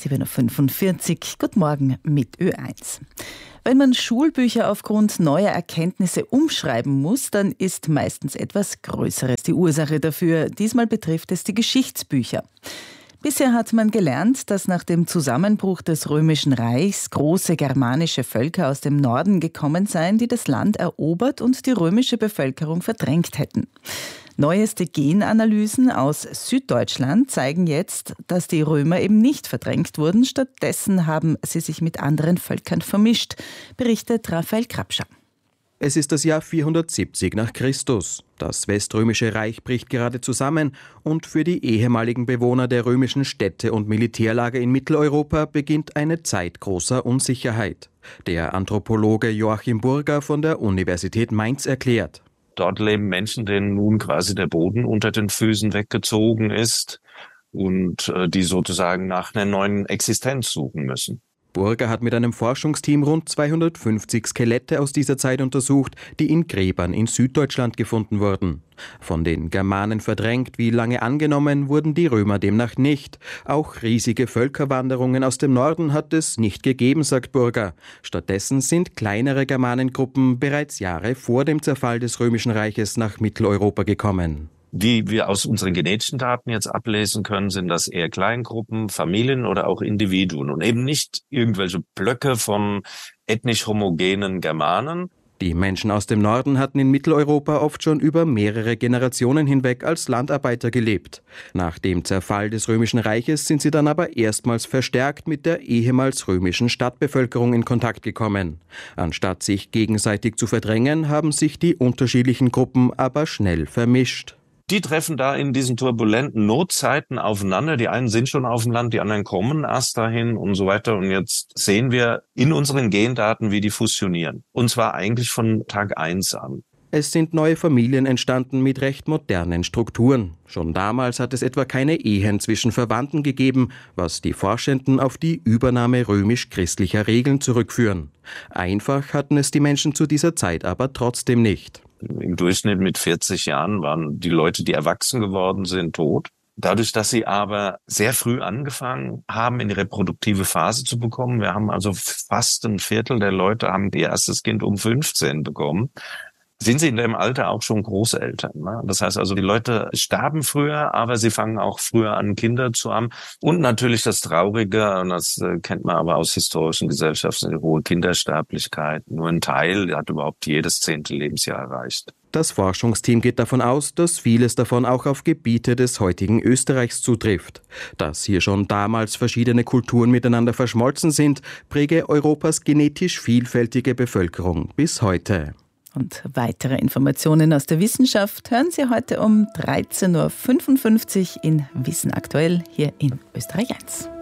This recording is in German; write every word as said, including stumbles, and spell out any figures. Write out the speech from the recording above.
sieben Uhr fünfundvierzig. Guten Morgen mit Ö eins. Wenn man Schulbücher aufgrund neuer Erkenntnisse umschreiben muss, dann ist meistens etwas Größeres die Ursache dafür. Diesmal betrifft es die Geschichtsbücher. Bisher hat man gelernt, dass nach dem Zusammenbruch des Römischen Reichs große germanische Völker aus dem Norden gekommen seien, die das Land erobert und die römische Bevölkerung verdrängt hätten. Neueste Genanalysen aus Süddeutschland zeigen jetzt, dass die Römer eben nicht verdrängt wurden. Stattdessen haben sie sich mit anderen Völkern vermischt, berichtet Raphael Krapscher. Es ist das Jahr vierhundertsiebzig nach Christus. Das Weströmische Reich bricht gerade zusammen und für die ehemaligen Bewohner der römischen Städte und Militärlager in Mitteleuropa beginnt eine Zeit großer Unsicherheit. Der Anthropologe Joachim Burger von der Universität Mainz erklärt: Dort leben Menschen, denen nun quasi der Boden unter den Füßen weggezogen ist und äh, die sozusagen nach einer neuen Existenz suchen müssen. Burger hat mit einem Forschungsteam rund zweihundertfünfzig Skelette aus dieser Zeit untersucht, die in Gräbern in Süddeutschland gefunden wurden. Von den Germanen verdrängt wie lange angenommen, wurden die Römer demnach nicht. Auch riesige Völkerwanderungen aus dem Norden hat es nicht gegeben, sagt Burger. Stattdessen sind kleinere Germanengruppen bereits Jahre vor dem Zerfall des Römischen Reiches nach Mitteleuropa gekommen. Wie wir aus unseren genetischen Daten jetzt ablesen können, sind das eher Kleingruppen, Familien oder auch Individuen und eben nicht irgendwelche Blöcke von ethnisch homogenen Germanen. Die Menschen aus dem Norden hatten in Mitteleuropa oft schon über mehrere Generationen hinweg als Landarbeiter gelebt. Nach dem Zerfall des Römischen Reiches sind sie dann aber erstmals verstärkt mit der ehemals römischen Stadtbevölkerung in Kontakt gekommen. Anstatt sich gegenseitig zu verdrängen, haben sich die unterschiedlichen Gruppen aber schnell vermischt. Die treffen da in diesen turbulenten Notzeiten aufeinander. Die einen sind schon auf dem Land, die anderen kommen erst dahin und so weiter. Und jetzt sehen wir in unseren Gendaten, wie die fusionieren. Und zwar eigentlich von Tag eins an. Es sind neue Familien entstanden mit recht modernen Strukturen. Schon damals hat es etwa keine Ehen zwischen Verwandten gegeben, was die Forschenden auf die Übernahme römisch-christlicher Regeln zurückführen. Einfach hatten es die Menschen zu dieser Zeit aber trotzdem nicht. Im Durchschnitt mit vierzig Jahren waren die Leute, die erwachsen geworden sind, tot. Dadurch, dass sie aber sehr früh angefangen haben, in die reproduktive Phase zu bekommen, wir haben also fast ein Viertel der Leute haben ihr erstes Kind um fünfzehn bekommen, sind sie in dem Alter auch schon Großeltern. Ne? Das heißt also, die Leute starben früher, aber sie fangen auch früher an, Kinder zu haben. Und natürlich das Traurige, und das äh, kennt man aber aus historischen Gesellschaften, die hohe Kindersterblichkeit. Nur ein Teil hat überhaupt jedes zehnte Lebensjahr erreicht. Das Forschungsteam geht davon aus, dass vieles davon auch auf Gebiete des heutigen Österreichs zutrifft. Dass hier schon damals verschiedene Kulturen miteinander verschmolzen sind, präge Europas genetisch vielfältige Bevölkerung bis heute. Und weitere Informationen aus der Wissenschaft hören Sie heute um dreizehn Uhr fünfundfünfzig in Wissen aktuell hier in Österreich eins.